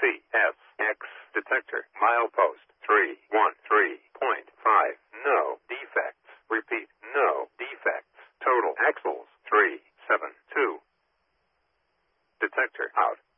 CSX detector. Milepost 313.5. No defects. Repeat, no defects. Total axles 372. Detector out.